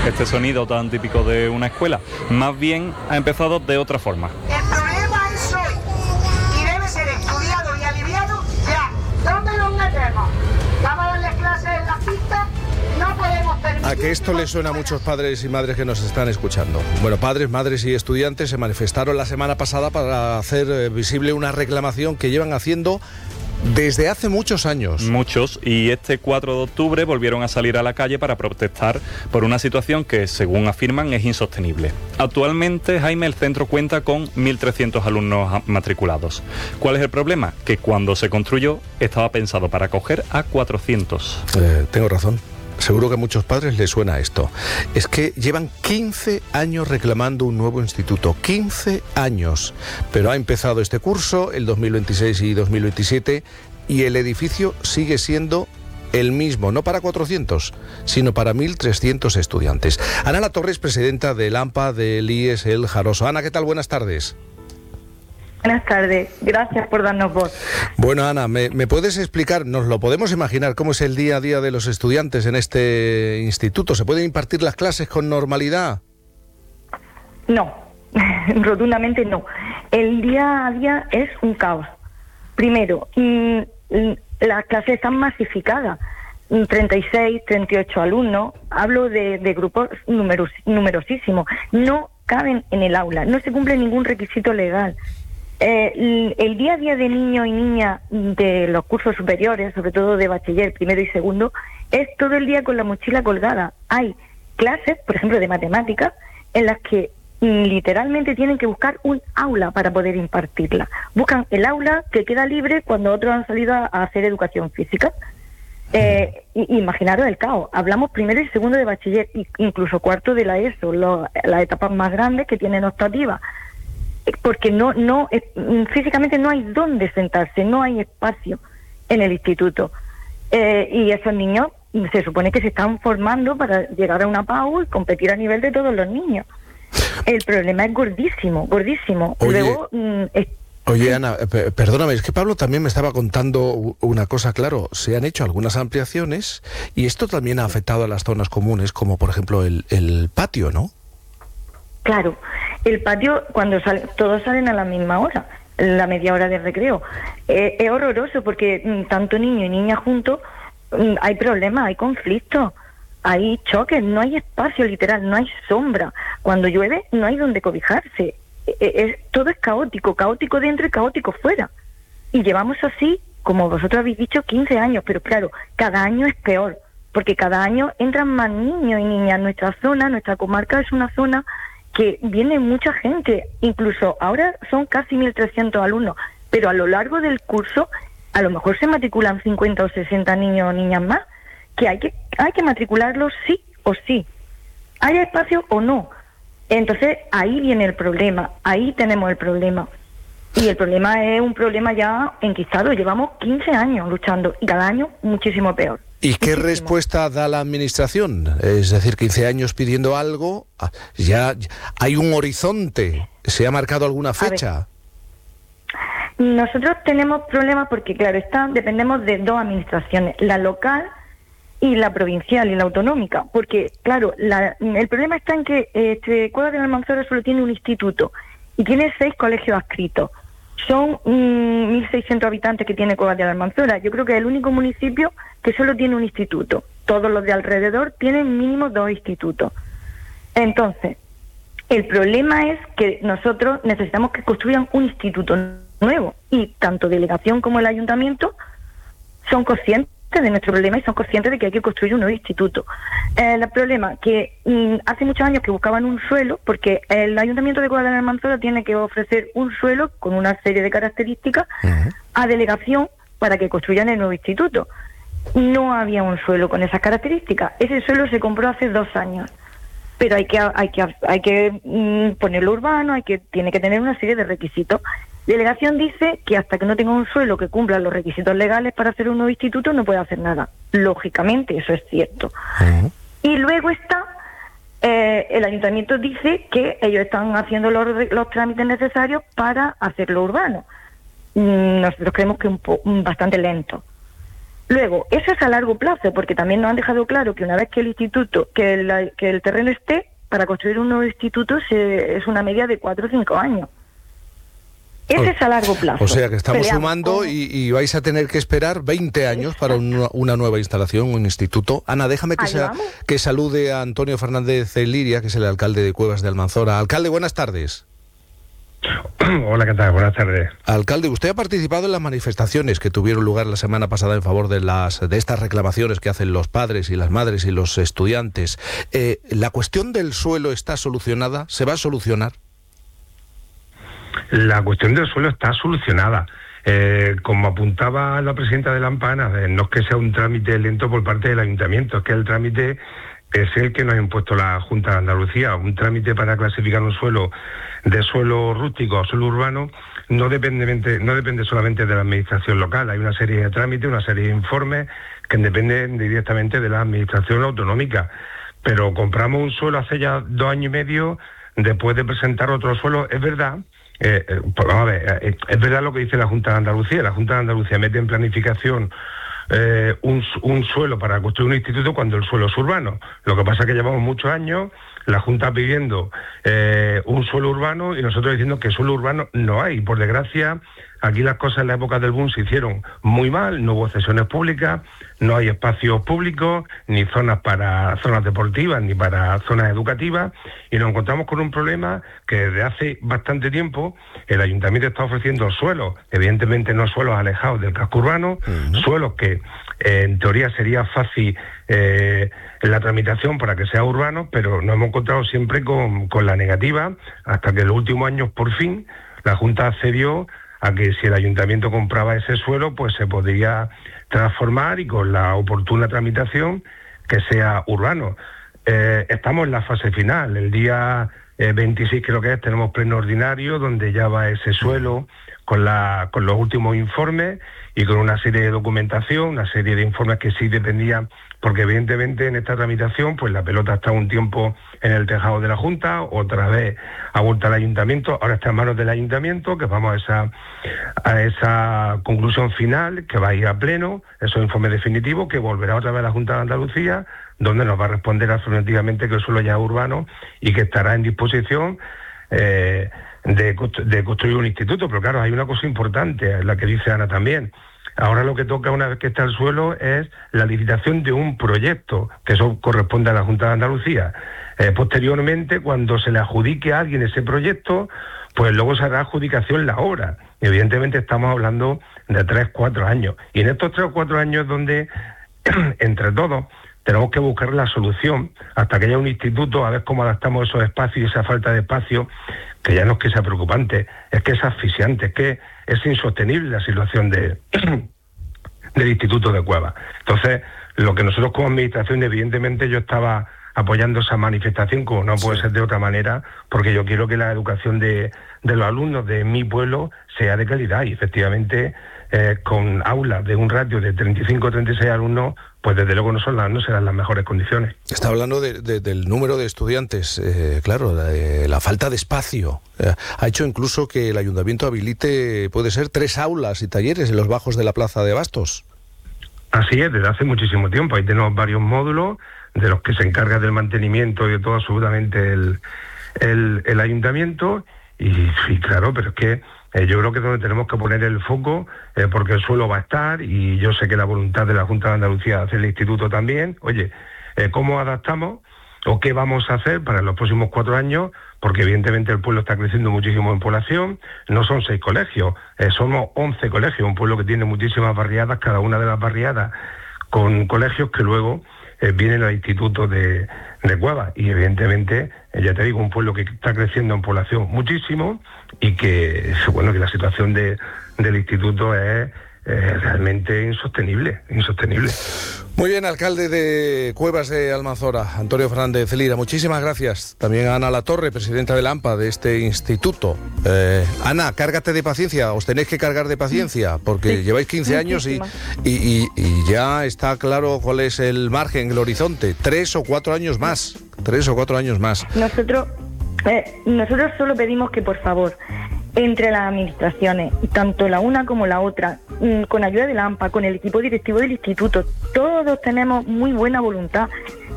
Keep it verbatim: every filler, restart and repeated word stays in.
este sonido tan típico de una escuela. Más bien ha empezado de otra forma. El problema es hoy y debe ser estudiado y aliviado ya. ¿Dónde nos metemos? ¿Vamos a darles clases en la pista? No podemos permitir... A que esto le suena a muchos padres y madres que nos están escuchando. Bueno, padres, madres y estudiantes se manifestaron la semana pasada para hacer eh, visible una reclamación que llevan haciendo desde hace muchos años. Muchos, y este cuatro de octubre volvieron a salir a la calle para protestar por una situación que, según afirman, es insostenible. Actualmente, Jaime, el centro cuenta con mil trescientos alumnos matriculados. ¿Cuál es el problema? Que cuando se construyó estaba pensado para acoger a cuatrocientos. Eh, tengo razón. Seguro que a muchos padres les suena esto. Es que llevan quince años reclamando un nuevo instituto. quince años. Pero ha empezado este curso, el dos mil veintiséis y dos mil veintisiete, y el edificio sigue siendo el mismo, no para cuatrocientos, sino para mil trescientos estudiantes. Ana La Torre es presidenta del AMPA del I E S El Jaroso. Ana, ¿qué tal? Buenas tardes. Buenas tardes, gracias por darnos voz. Bueno, Ana, ¿me, ¿me puedes explicar, nos lo podemos imaginar, cómo es el día a día de los estudiantes en este instituto? ¿Se pueden impartir las clases con normalidad? No, rotundamente no. El día a día es un caos. Primero, mmm, las clases están masificadas. treinta y seis, treinta y ocho alumnos, hablo de, de grupos numeros, numerosísimos. No caben en el aula, no se cumple ningún requisito legal. Eh, el día a día de niños y niñas de los cursos superiores, sobre todo de bachiller, primero y segundo, es todo el día con la mochila colgada. Hay clases, por ejemplo, de matemáticas, en las que mm, literalmente tienen que buscar un aula para poder impartirla. Buscan el aula que queda libre cuando otros han salido a, a hacer educación física. Eh, imaginaros el caos. Hablamos primero y segundo de bachiller, incluso cuarto de la ESO, lo, las etapas más grandes que tienen optativa. Porque no, no, físicamente no hay dónde sentarse, no hay espacio en el instituto. Eh, y esos niños se supone que se están formando para llegar a una P A U y competir a nivel de todos los niños. El problema es gordísimo, gordísimo. Oye, Luego, mm, es, oye Ana, p- perdóname, es que Pablo también me estaba contando una cosa, claro, se han hecho algunas ampliaciones y esto también ha afectado a las zonas comunes, como por ejemplo el, el patio, ¿no? Claro, el patio, cuando sale, todos salen a la misma hora, la media hora de recreo. Eh, es horroroso porque mm, tanto niño y niña juntos, mm, hay problemas, hay conflictos, hay choques, no hay espacio literal, no hay sombra. Cuando llueve no hay donde cobijarse. Eh, es, todo es caótico, caótico dentro y caótico fuera. Y llevamos así, como vosotros habéis dicho, quince años, pero claro, cada año es peor, porque cada año entran más niños y niñas. Nuestra zona, nuestra comarca es una zona que viene mucha gente, incluso ahora son casi mil trescientos alumnos, pero a lo largo del curso a lo mejor se matriculan cincuenta o sesenta niños o niñas más, que hay que hay que matricularlos sí o sí, haya espacio o no. Entonces ahí viene el problema, ahí tenemos el problema. Y el problema es un problema ya enquistado, llevamos quince años luchando y cada año muchísimo peor. ¿Y qué Muchísimo. respuesta da la administración? Es decir, quince años pidiendo algo, ya hay un horizonte, ¿se ha marcado alguna fecha? Nosotros tenemos problemas porque, claro, está, dependemos de dos administraciones, la local y la provincial y la autonómica, porque, claro, la, el problema está en que este, Cuevas de la Almanzora solo tiene un instituto y tiene seis colegios adscritos. Son mmm, mil seiscientos habitantes que tiene Cuevas de la Almanzora. Yo creo que es el único municipio que solo tiene un instituto. Todos los de alrededor tienen mínimo dos institutos. Entonces, el problema es que nosotros necesitamos que construyan un instituto nuevo y tanto delegación como el ayuntamiento son conscientes de nuestro problema y son conscientes de que hay que construir un nuevo instituto. Eh, el problema que mm, hace muchos años que buscaban un suelo, porque el ayuntamiento de Cuevas de la Almanzora tiene que ofrecer un suelo con una serie de características uh-huh. a delegación para que construyan el nuevo instituto. No había un suelo con esas características. Ese suelo se compró hace dos años, pero hay que hay que hay que mm, ponerlo urbano, hay que tiene que tener una serie de requisitos. Delegación dice que hasta que no tenga un suelo que cumpla los requisitos legales para hacer un nuevo instituto no puede hacer nada. Lógicamente, eso es cierto. Uh-huh. Y luego está, eh, el ayuntamiento dice que ellos están haciendo los, los trámites necesarios para hacerlo urbano. Mm, nosotros creemos que un po- bastante lento. Luego, eso es a largo plazo, porque también nos han dejado claro que una vez que el instituto, que el, que el terreno esté, para construir un nuevo instituto se, es una media de cuatro o cinco años. Ese es a largo plazo. O sea que estamos Peleamos sumando con... y, y vais a tener que esperar veinte años para una, una nueva instalación, un instituto. Ana, déjame que, sea, que salude a Antonio Fernández de Liria, que es el alcalde de Cuevas de Almanzora. Alcalde, buenas tardes. Hola, ¿qué tal? Buenas tardes. Alcalde, usted ha participado en las manifestaciones que tuvieron lugar la semana pasada en favor de las de estas reclamaciones que hacen los padres y las madres y los estudiantes. Eh, ¿La cuestión del suelo está solucionada? ¿Se va a solucionar? La cuestión del suelo está solucionada. Eh, como apuntaba la presidenta de la AMPANA, eh, no es que sea un trámite lento por parte del ayuntamiento, es que el trámite es el que nos ha impuesto la Junta de Andalucía. Un trámite para clasificar un suelo de suelo rústico o suelo urbano no depende, no depende solamente de la administración local. Hay una serie de trámites, una serie de informes que dependen directamente de la administración autonómica. Pero compramos un suelo hace ya dos años y medio después de presentar otro suelo. Es verdad, eh, eh, pues vamos a ver, eh, es verdad lo que dice la Junta de Andalucía. La Junta de Andalucía mete en planificación Eh, un, un suelo para construir un instituto cuando el suelo es urbano. Lo que pasa es que llevamos muchos años la Junta pidiendo eh, un suelo urbano y nosotros diciendo que suelo urbano no hay. Por desgracia, aquí las cosas en la época del boom se hicieron muy mal, no hubo cesiones públicas, no hay espacios públicos, ni zonas para zonas deportivas, ni para zonas educativas, y nos encontramos con un problema que desde hace bastante tiempo el ayuntamiento está ofreciendo suelos, evidentemente no suelos alejados del casco urbano, uh-huh. suelos que eh, en teoría sería fácil eh, en la tramitación para que sea urbano, pero nos hemos encontrado siempre con, con la negativa, hasta que en los últimos años por fin la Junta accedió a que si el ayuntamiento compraba ese suelo, pues se podría transformar y con la oportuna tramitación que sea urbano. Eh, estamos en la fase final. El día eh, veintiséis creo que es, tenemos pleno ordinario donde ya va ese suelo con, la, con los últimos informes y con una serie de documentación, una serie de informes que sí dependían, porque evidentemente en esta tramitación pues la pelota está un tiempo en el tejado de la Junta, otra vez ha vuelto al Ayuntamiento, ahora está en manos del Ayuntamiento, que vamos a esa, a esa conclusión final, que va a ir a pleno, esos informes definitivos, que volverá otra vez a la Junta de Andalucía, donde nos va a responder afirmativamente que el suelo ya es urbano y que estará en disposición eh, de, de construir un instituto. Pero claro, hay una cosa importante, la que dice Ana también. Ahora lo que toca una vez que está el suelo es la licitación de un proyecto, que eso corresponde a la Junta de Andalucía. Eh, posteriormente, cuando se le adjudique a alguien ese proyecto, pues luego se hará adjudicación la obra. Evidentemente estamos hablando de tres, cuatro años. Y en estos tres o cuatro años es donde, entre todos, tenemos que buscar la solución hasta que haya un instituto, a ver cómo adaptamos esos espacios y esa falta de espacio, que ya no es que sea preocupante, es que es asfixiante, es que es insostenible la situación de del Instituto de Cuevas. Entonces, lo que nosotros como administración, evidentemente yo estaba apoyando esa manifestación, como no puede ser de otra manera, porque yo quiero que la educación de, de los alumnos de mi pueblo sea de calidad, y efectivamente eh, con aulas de un ratio de treinta y cinco o treinta y seis alumnos, pues desde luego no son las, no serán las mejores condiciones. Está hablando de, de, del número de estudiantes, eh, claro, la, eh, la falta de espacio. Eh, ha hecho incluso que el ayuntamiento habilite, puede ser, tres aulas y talleres en los bajos de la Plaza de Bastos. Así es, desde hace muchísimo tiempo. Ahí tenemos varios módulos de los que se encarga del mantenimiento y de todo absolutamente el, el, el ayuntamiento. Y sí, claro, pero es que eh, yo creo que es donde tenemos que poner el foco, eh, porque el suelo va a estar, y yo sé que la voluntad de la Junta de Andalucía de hacer el instituto también. Oye, eh, ¿cómo adaptamos o qué vamos a hacer para los próximos cuatro años? Porque evidentemente el pueblo está creciendo muchísimo en población, no son seis colegios, eh, somos once colegios, un pueblo que tiene muchísimas barriadas, cada una de las barriadas con colegios que luego eh, vienen al instituto de, de Cuevas, y evidentemente, eh, ya te digo, un pueblo que está creciendo en población muchísimo, y que, bueno, que la situación de, del instituto es eh, realmente insostenible, insostenible. Muy bien, alcalde de Cuevas de Almanzora, Antonio Fernández de Liria, muchísimas gracias. También a Ana Latorre, presidenta del AMPA, de este instituto. Eh, Ana, cárgate de paciencia, os tenéis que cargar de paciencia, porque sí, lleváis quince años y, y, y, y ya está claro cuál es el margen, el horizonte. Tres o cuatro años más, tres o cuatro años más. Nosotros, eh, nosotros solo pedimos que, por favor, entre las administraciones, tanto la una como la otra, con ayuda de la AMPA, con el equipo directivo del instituto. Todos tenemos muy buena voluntad.